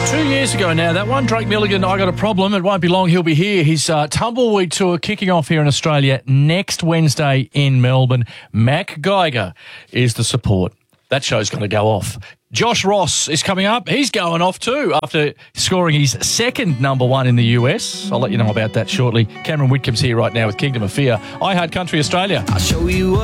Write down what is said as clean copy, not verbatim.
2 years ago now, that one. Drake Milligan, I Got a Problem. It won't be long, he'll be here. His Tumbleweed Tour kicking off here in Australia next Wednesday in Melbourne. Mac Geiger is the support. That show's going to go off. Josh Ross is coming up. He's going off too after scoring his second #1 in the US. I'll let you know about that shortly. Cameron Whitcomb's here right now with Kingdom of Fear. iHeart Country Australia. I'll show you